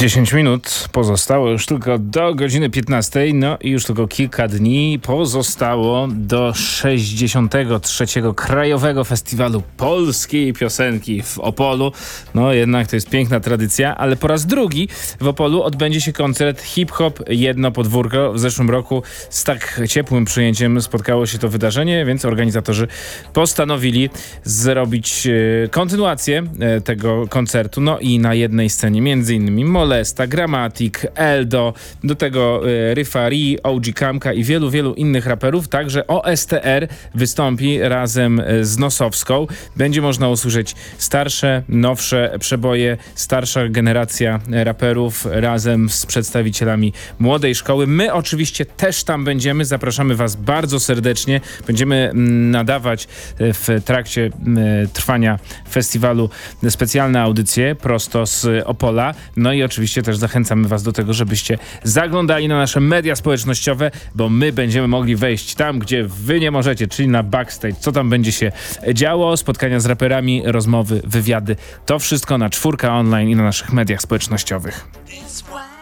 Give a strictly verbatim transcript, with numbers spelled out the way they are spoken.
dziesięć minut pozostało już tylko do godziny piętnastej, no i już tylko kilka dni pozostało do sześćdziesiątego trzeciego Krajowego Festiwalu Polskiej Piosenki w Opolu. No jednak to jest piękna tradycja, ale po raz drugi w Opolu odbędzie się koncert Hip-Hop Jedno Podwórko. W zeszłym roku z tak ciepłym przyjęciem spotkało się to wydarzenie, więc organizatorzy postanowili zrobić e, kontynuację e, tego koncertu. No i na jednej scenie między innymi Molesta, Gramatik, Eldo, do tego y, Ryfari, O G Kamka i wielu, wielu innych raperów. Także O S T R wystąpi razem y, z Nosowską. Będzie można usłyszeć starsze, nowsze przeboje, starsza generacja raperów razem z przedstawicielami młodej szkoły. My oczywiście też tam będziemy. Zapraszamy was bardzo serdecznie. Będziemy mm, nadawać w trakcie y, trwania festiwalu specjalne audycje prosto z Opola. No i oczywiście też zachęcamy was do tego, żebyście zaglądali na nasze media społecznościowe, bo my będziemy mogli wejść tam, gdzie wy nie możecie, czyli na backstage. Co tam będzie się działo? Spotkania z raperami, rozmowy, wywiady. To wszystko na Czwórka Online i na naszych mediach społecznościowych.